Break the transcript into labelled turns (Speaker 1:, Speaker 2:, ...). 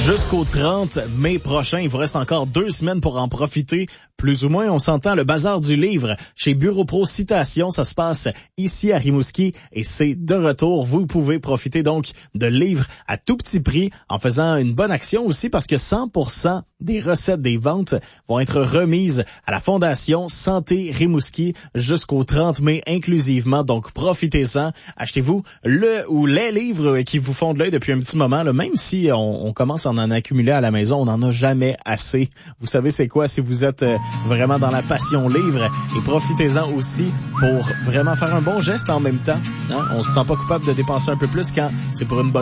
Speaker 1: Jusqu'au 30 mai prochain, il vous reste encore 2 semaines pour en profiter. Plus ou moins, on s'entend le bazar du livre chez Bureau Pro Citation. Ça se passe ici à Rimouski et c'est de retour. Vous pouvez profiter donc de livres à tout petit prix en faisant une bonne action aussi parce que 100% des recettes des ventes vont être remises à la Fondation Santé Rimouski jusqu'au 30 mai inclusivement. Donc profitez-en. Achetez-vous le ou les livres qui vous font de l'œil depuis un petit moment. Là, même si on commence à en accumuler à la maison, on n'en a jamais assez. Vous savez c'est quoi si vous êtes vraiment dans la passion livre et profitez-en aussi pour vraiment faire un bon geste en même temps. Hein? On se sent pas coupable de dépenser un peu plus quand c'est pour une bonne